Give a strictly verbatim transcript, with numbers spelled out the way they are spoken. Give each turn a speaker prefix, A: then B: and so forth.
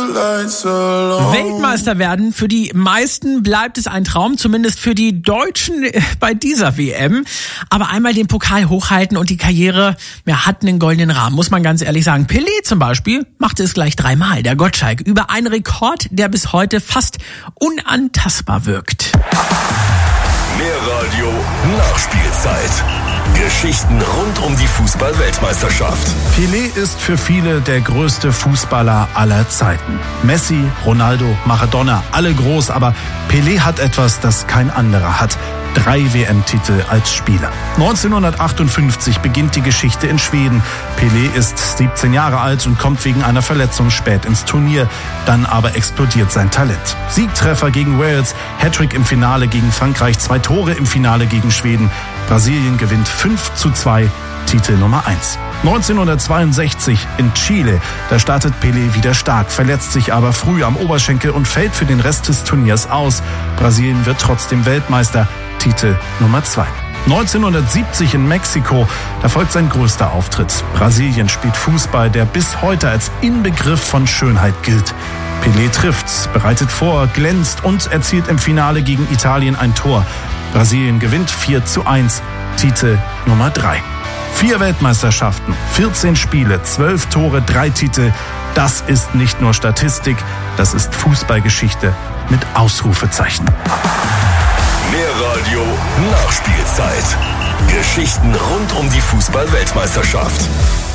A: Weltmeister werden, für die meisten bleibt es ein Traum, zumindest für die Deutschen bei dieser W M. Aber einmal den Pokal hochhalten und die Karriere, ja, hat einen goldenen Rahmen, muss man ganz ehrlich sagen. Pelé zum Beispiel machte es gleich dreimal, der Gottschalk, über einen Rekord, der bis heute fast unantastbar wirkt.
B: Mehr Radio, Nachspielzeit. Geschichten rund um die Fußball-Weltmeisterschaft.
C: Pelé ist für viele der größte Fußballer aller Zeiten. Messi, Ronaldo, Maradona, alle groß, aber Pelé hat etwas, das kein anderer hat. Drei W M-Titel als Spieler. neunzehnhundertachtundfünfzig beginnt die Geschichte in Schweden. Pelé ist siebzehn Jahre alt und kommt wegen einer Verletzung spät ins Turnier. Dann aber explodiert sein Talent. Siegtreffer gegen Wales, Hattrick im Finale gegen Frankreich, zwei Tore im Finale gegen Schweden. Brasilien gewinnt fünf zu zwei, Titel Nummer eins. neunzehnhundertzweiundsechzig in Chile, da startet Pelé wieder stark, verletzt sich aber früh am Oberschenkel und fällt für den Rest des Turniers aus. Brasilien wird trotzdem Weltmeister, Titel Nummer zwei. neunzehnhundertsiebzig in Mexiko, da folgt sein größter Auftritt. Brasilien spielt Fußball, der bis heute als Inbegriff von Schönheit gilt. Pelé trifft, bereitet vor, glänzt und erzielt im Finale gegen Italien ein Tor. Brasilien gewinnt vier zu eins, Titel Nummer drei. Vier Weltmeisterschaften, vierzehn Spiele, zwölf Tore, drei Titel. Das ist nicht nur Statistik, das ist Fußballgeschichte mit Ausrufezeichen.
B: Mehr Radio, Nachspielzeit. Geschichten rund um die Fußball-Weltmeisterschaft.